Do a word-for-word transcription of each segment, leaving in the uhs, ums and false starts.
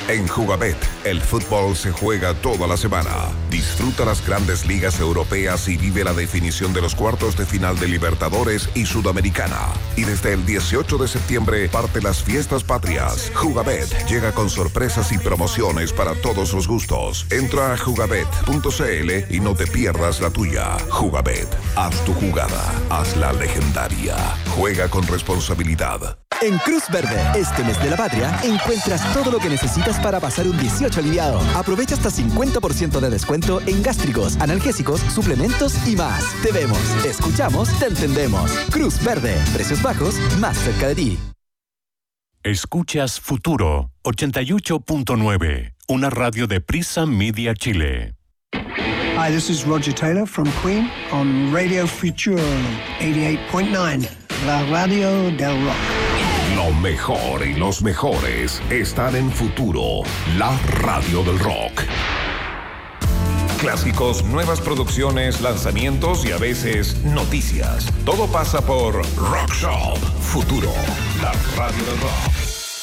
En Jugabet, el fútbol se juega toda la semana. Disfruta las grandes ligas europeas y vive la definición de los cuartos de final de Libertadores y Sudamericana. Y desde el dieciocho de septiembre parte las fiestas patrias. Jugabet llega con sorpresas y promociones para todos los gustos. Entra a jugabet punto cl y no te pierdas la tuya. Jugabet, haz tu jugada, hazla legendaria. Juega con responsabilidad. En Cruz Verde, este mes de la patria, encuentras todo lo que necesitas para pasar un dieciocho aliviado. Aprovecha hasta cincuenta por ciento de descuento en gástricos, analgésicos, suplementos y más. Te vemos, escuchamos, te entendemos. Cruz Verde, precios bajos, más cerca de ti. Escuchas Futuro ochenta y ocho punto nueve, una radio de Prisa Media Chile. Hi, this is Roger Taylor from Queen on Radio Futuro ochenta y ocho punto nueve, la radio del rock. Lo mejor y los mejores están en Futuro, la radio del rock. Clásicos, nuevas producciones, lanzamientos y a veces noticias. Todo pasa por Rock Shop. Futuro, la radio del rock.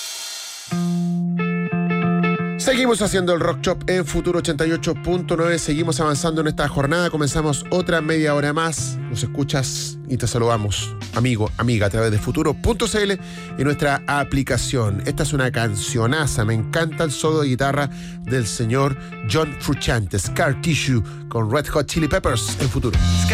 Seguimos haciendo el Rock Shop en Futuro ochenta y ocho punto nueve. Seguimos avanzando en esta jornada. Comenzamos otra media hora más. Nos escuchas y te saludamos, amigo, amiga, a través de futuro punto cl y nuestra aplicación. Esta es una cancionaza. Me encanta el solo de guitarra del señor John Frusciante. Scar Tissue con Red Hot Chili Peppers en Futuro.